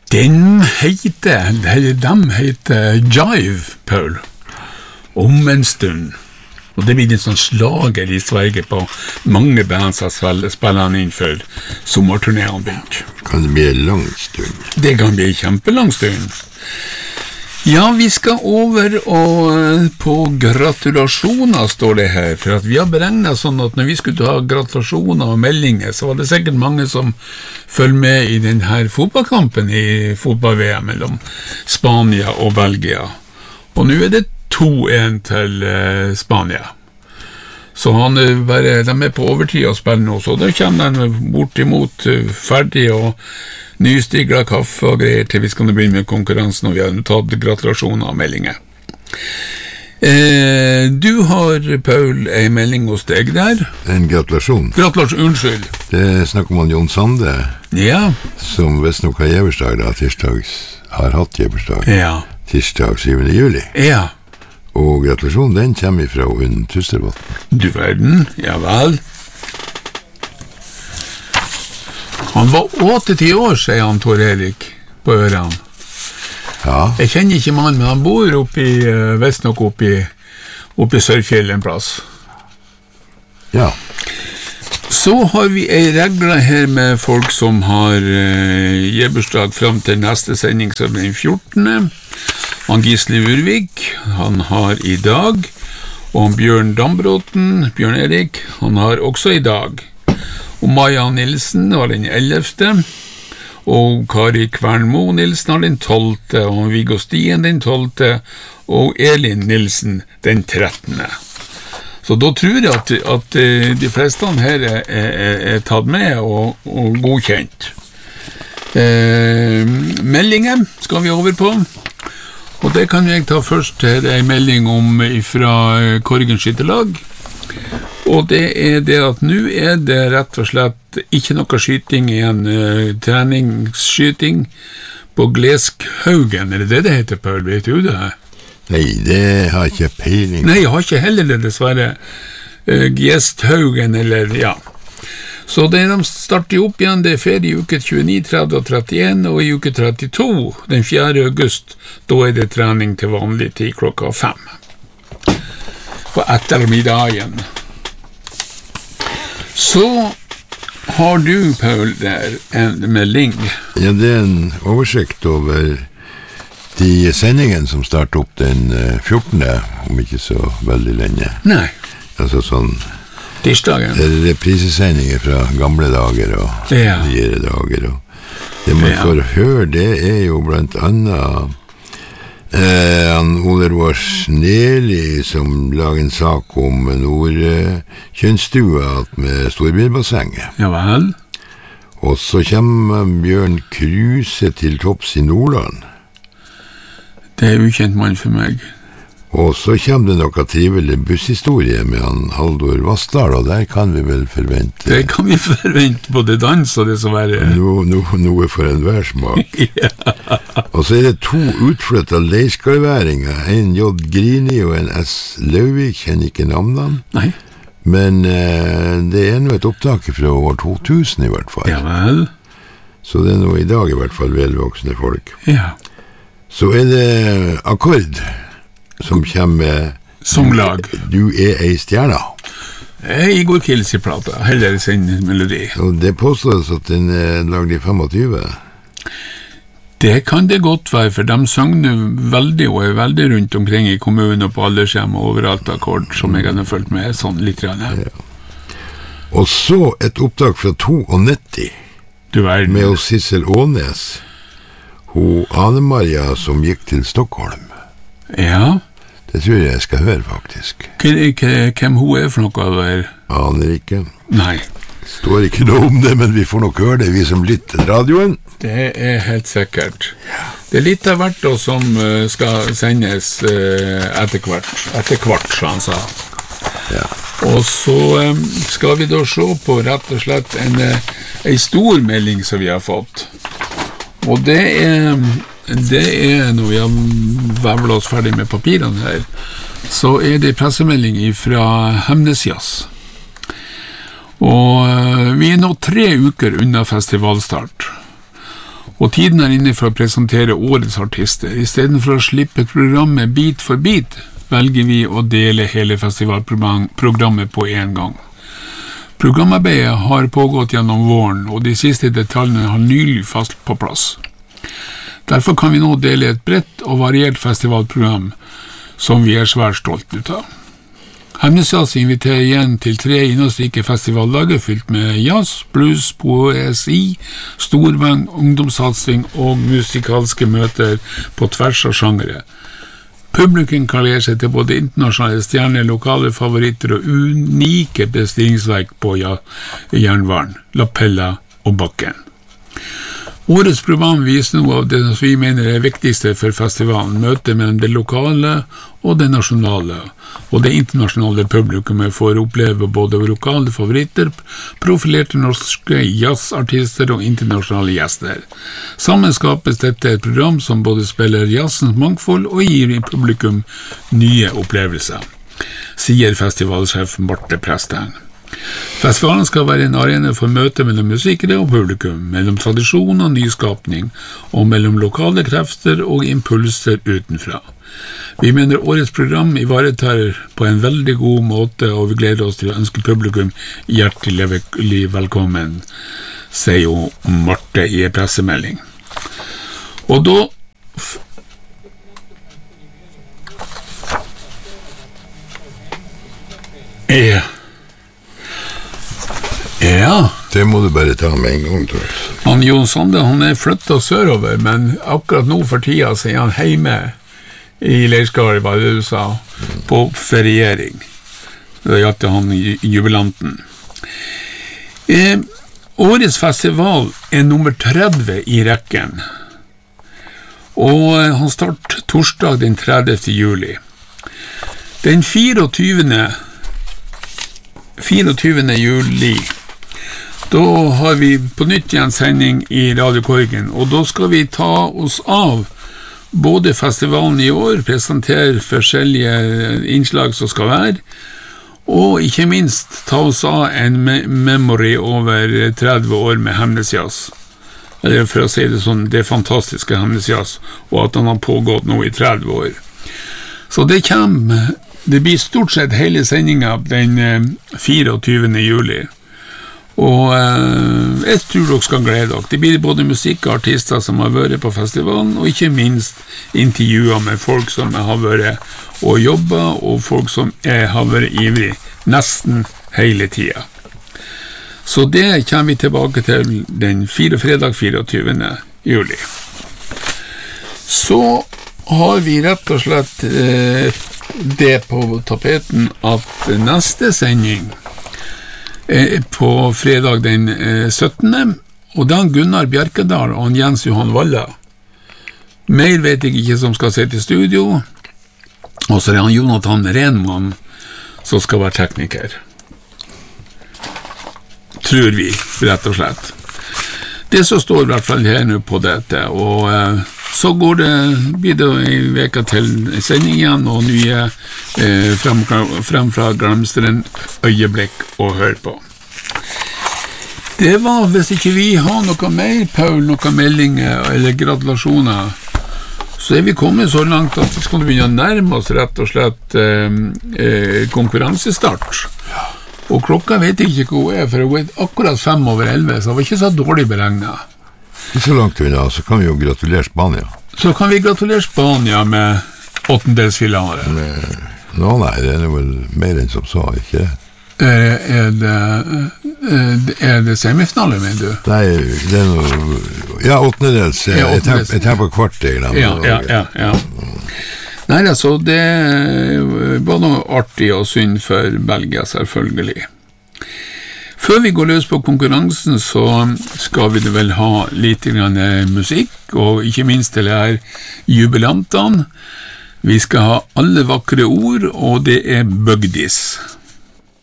De heter Jive, Paul, om en stund. Og det blir en sånn slager I Sverige på mange band som spiller han inn for sommerturnéen begynt. Kan det bli en lang stund? Det kan bli en kjempelang stund. Ja, vi skal over og på gratulasjoner, står det her, for at vi har beregnet sånn at når vi skulle ha gratulasjoner og meldinger, så var det sikkert mange som følger med I denne fotballkampen I fotball-VM mellom Spania og Belgia. Og nå det 2-1 til Spania. Så de på overtid og spiller nå, så da kommer de bortimot ferdig og nystiglet kaffe og greier til vi skal begynne med konkurransen, og vi har tatt gratulasjoner og meldinger. Du har, Paul, en melding hos deg der. En gratulasjon. Unnskyld. Det snakker om Jon Sande, ja. Som visst nok har gjeversdag da, har hatt gjeversdag. Ja. Tirsdag 7. juli. Ja. Og gratulasjonen, den kommer fra Unn Tustervatn. Du verden, ja vel. Han var 80 år, sier han, Tor Erik, på ørene. Ja. Jeg kjenner ikke mannen, men han bor vest nok oppi Sørfjell en plass. Ja. Så har vi en regle her med folk som har gjebursdag frem til neste sending, som den 14. Han Gisli Urvik, han har I dag, og Bjørn Dambråten, Bjørn Erik, han har også I dag. Og Maja Nilsen var den 11. Og Kari Kvernmo Nilsen har den 12. Og Viggo Stien den 12. Og Elin Nilsen den 13. Så da tror jeg at de fleste her tatt med og godkjent. Meldinger skal vi over på. Og det kan jeg ta først her, en melding om fra Korgen Skytterlag. Og det det at nå det rett og slett ikke noe skyting igjen, treningsskyting på Gleskhaugen. Det heter, Paul? Vet du det? Nei, det har jeg ikke peiling. Nei, jeg har ikke heller det, dessverre. Gjesthaugen, eller ja. Så de starter opp igjen, det ferie I uke 29, 30 og 31, og I uke 32, den 4. august, da det trening til vanlig tid klokka 5. På ettermiddagen. Så har du, Paul, der en melding. Ja, det en oversikt over de sendingen som starter opp den 14. Om ikke så veldig lenge. Nei. Altså sånn tirsdagen. Det reprisesendinger fra gamle dager og nyere dager. Og det man får høre, det jo blant annet Ole Roar Sneli som lager en sak om Nordkjønnstua med Storbilbassenget. Ja vel. Og så kommer Bjørn Kruse til topps I Nordland. Det ukjent mann for meg. Og så kommer det noe trivelig busshistorie med han Haldor Vassdal, og der kan vi vel forvente... Det kan vi forvente, både dans og det som Noe for enhver smak. Ja. Og så det 2 utflyttet leirskallværinger, en J. Grini og en S. Lauvik, kjenner ikke navnene. Nei. Men det nå et opptak fra år 2000 I hvert fall. Ja vel. Så det nå I dag I hvert fall velvoksne folk. Ja. Så det Akkord som kommer som lag. Du ei stjerne. Igor Kils I plata, heller sin melodi. Og det påstås at den lagd I 25. Det kan det godt være, for de sønger veldig og veldig rundt omkring I kommunen og på aldershjem og overalt Akkord, som jeg har følt med sånn litt grann. Ja. Og så et opptak fra 92. Du verden. Med Sissel Ånes. Hun Anne-Maria som gikk til Stockholm. Ja. Det tror jeg skal høre, faktisk. Hvem hun for noe der? Aner ikke. Nei. Står ikke noe om det, men vi får nok høre det, vi som lytter til radioen. Det helt sikkert. Det litt av hvert da, som skal sendes etter hvert, som han sa. Ja. Og så skal vi da se på rett og slett en stor melding som vi har fått. Og det når vi har vevlet oss ferdig med papirene her, så det pressemelding fra Hemnesjazz. Og vi nå 3 uker unna festivalstart. Og tiden inne for å presentere årets artister. I stedet for å slippe programmet bit for bit, velger vi å dele hele festivalprogrammet på en gang. Programarbeidet har pågått gjennom våren, og de siste detaljene har nylig fast på plass. Derfor kan vi nå dele et bredt og variert festivalprogram som vi svært stolt ut av. Hemnesjazz inviterer igjen til 3 innholdsrike festivaldager fylt med jazz, blues, poesi, storband, ungdomssatsing og musikalske møter på tvers av sjangere. Publikum kallerer seg til både internasjonale stjerner, lokale favoritter og unike bestillingsverk på jernvaren, Lapella og Bakken. Årets program viser noe av det som vi mener er viktigste for festivalen, møtet mellom det lokale og det nasjonale, og det internasjonale publikummet får oppleve både lokale favoritter, profilerte norske jazzartister og internasjonale gjester. Sammen skapes dette et program som både spiller jazzens mangfold og gir publikum nye opplevelser, sier festivalsjef Marte Presteng. Festivalen skal være en arena for møte mellom musikere og publikum, mellom tradisjon og nyskapning, og mellom lokale krefter og impulser utenfra. Vi mener årets program ivaretar på en veldig god måte, og vi gleder oss til å ønske publikum hjertelig velkommen, sier jo Marte i en pressemelding. Og da Ja. Det må du bare ta med en gang, tror jeg. Han Jon Sande, han flyttet sørover, men akkurat nå for tida så han hjemme i Leirskar, hva det du sa, på feriering. Det gjaldt han jubilanten. Årets festival nummer 30 i rekken, og han starter torsdag den 30. juli. Den 24. juli, da har vi på nytt igjen sending i Radio Korgen, og da skal vi ta oss av både festivalen i år, presentere forskjellige innslag som skal være, og ikke minst ta oss av en memory over 30 år med Hemnesjazz. Eller for å si det sånn, det fantastiske Hemnesjazz, og at han har pågått nå i 30 år. Så det blir stort sett hele sendingen den 24. juli. Og jeg tror dere skal glede dere. Det blir både musikk og artister som har vært på festivalen, og ikke minst intervjuer med folk som har vært og jobbet, og folk som har vært ivrig nesten hele tiden. Så det kommer vi tilbake til den fredag 24. juli. Så har vi rett og slett det på tapeten at neste sending på fredag den 17. Og da Gunnar Bjerkedal og Jens Johan Walla. Mer vet jeg ikke som skal sitte i studio, og så han Jonathan Renmann som skal være tekniker. Tror vi, rett og slett. Det som står i hvert fall her nå på dette, og så blir det en veka til sending igjen, og nye frem fra Glemsteren øyeblikk å høre på. Det var, hvis ikke vi har noe mer, Paul, noen meldinger eller gratulasjoner, så vi kommet så langt at vi skal begynne å nærme oss rett og slett konkurransestart. Og klokka vet jeg ikke hva for hun akkurat 5:11, så det var ikke så dårlig beregnet. Ikke så langt unna, så kan vi jo gratulere Spania. Så kan vi gratulere Spania med 8-delsfinale. Nei, det vel mer enn som så, ikke? Er det semifinale, mener du? Nei, det noe... Ja, 8-dels. Jeg tar på kvart, jeg glemmer. Ja. Nei, altså, det var noe artig og synd for Belgia, selvfølgelig. Før vi går løs på konkurransen, så skal vi vel ha litt musikk, og ikke minst til her jubilantene. Vi skal ha alle vakre ord, og det Bøgdis.